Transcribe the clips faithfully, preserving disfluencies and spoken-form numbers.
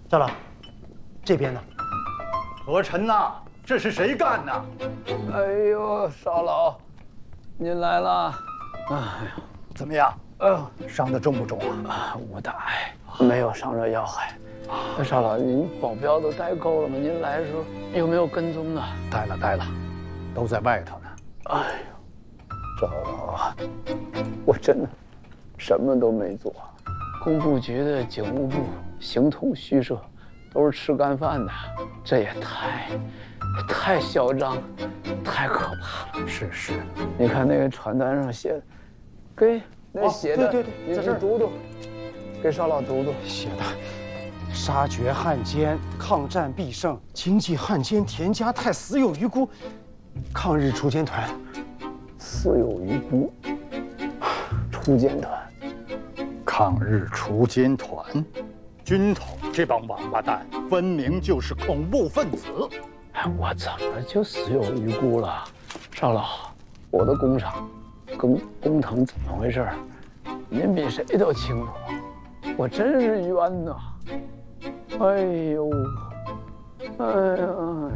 赵老，这边呢？ 何晨呐，这是谁干的？ 哎呦，少老，您来了。哎呀， 怎么样？ 哎呦， 伤得重不重啊？ 啊，无大碍，没有伤着要害。那少老，您保镖都带够了吗？您来的时候有没有跟踪啊？ 带了带了，都在外头呢。 哎呦，少老啊，我真的什么都没做。工部局的警务部形同虚设，都是吃干饭的，这也太太嚣张，太可怕了。 是是， 你看那个传单上写的，给那写的， 对对对，在这儿读读，给少老读读。 写的。杀绝汉奸，抗战必胜，经济汉奸田家泰死有余辜，抗日锄奸团， 死有余辜，锄奸团， 抗日锄奸团，军统这帮王八蛋，分明就是恐怖分子。 哎，我怎么就死有余辜了？少老，我的工厂跟工藤怎么回事？您比谁都清楚，我真是冤呐！哎呦，哎呀，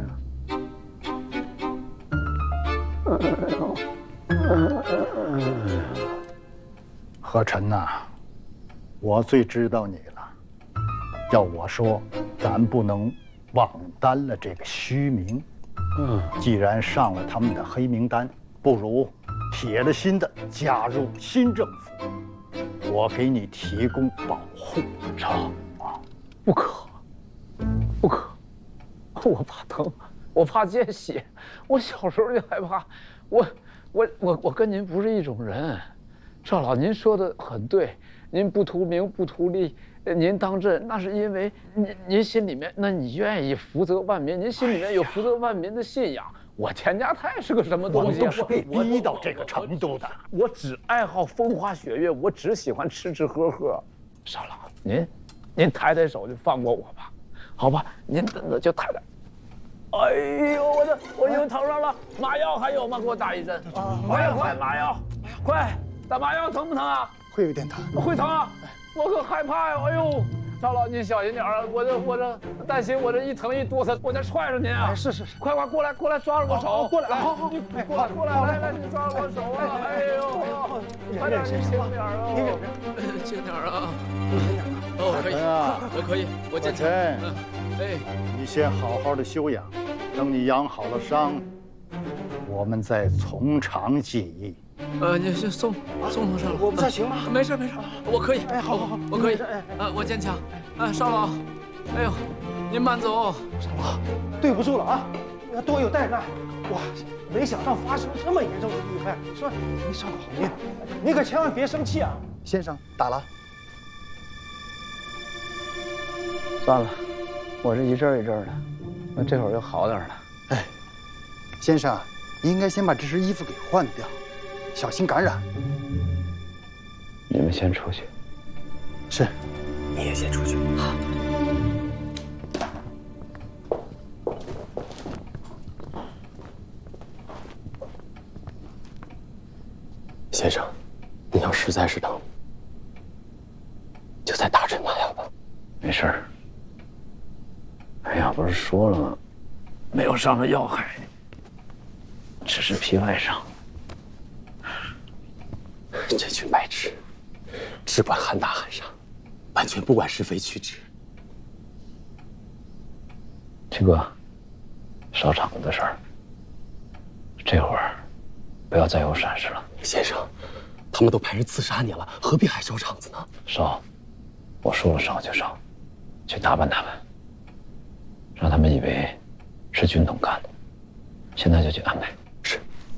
哎呦，哎呦， 何晨呐，我最知道你了。要我说，咱不能枉担了这个虚名。 嗯， 既然上了他们的黑名单，不如铁了心的加入新政府，我给你提供保护。 少啊，不可。不可，我怕疼，我怕见血，我小时候就害怕，我我我我跟您不是一种人，少老，您说的很对，您不图名不图利，您当朕那是因为您您心里面，那你愿意福泽万民，您心里面有福泽万民的信仰。我田家泰是个什么东西？ 我都是被逼到这个程度的。 我只爱好风花雪月，我只喜欢吃吃喝喝。少老，您您抬抬手就放过我吧。好吧，您真的就太太。哎呦，我的，我又疼上了，麻药还有吗？给我打一针。快快，麻药，快打麻药，疼不疼啊？ 会有点疼， 会疼啊！我可害怕呀！哎呦，少老，您小心点啊！我这我这担心我这一疼一哆嗦，我再踹着您啊！ 是是是， 快快过来过来，抓着我手， 过来， 好好，你过来过来，来来，你抓着我手啊！哎呦，快点，你轻点啊！ 你忍忍， 轻点啊！ 轻点啊！ 哦，可以啊， 我可以，我坚强。 嗯， 哎， 你先好好的休养，等你养好了伤，我们再从长计议。 呃，你先送送上了， 我不太行吗？ 没事没事，我可以。 哎，好好好， 我可以。 哎， 呃，我坚强。啊，少老，哎呦，您慢走。 少老，对不住了啊，多有怠慢。哇，没想到发生这么严重的意外。说您伤了好命，您可千万别生气啊。 先生打了。 算了，我这一阵一阵的，那这会儿又好点了。 哎，先生，你应该先把这身衣服给换掉，小心感染。 你们先出去。 是， 你也先出去。好。 先生，您要实在是疼，就再打针麻药吧。 没事儿。哎呀，不是说了吗？没有伤着要害，只是皮外伤。 这群白痴，只管喊打喊杀，完全不管是非曲直。 七哥，烧厂子的事儿，这会儿不要再有闪失了。 先生，他们都派人刺杀你了，何必还烧厂子呢？ 烧，我说了烧就烧，去打扮他们，让他们以为是军统干的，现在就去安排。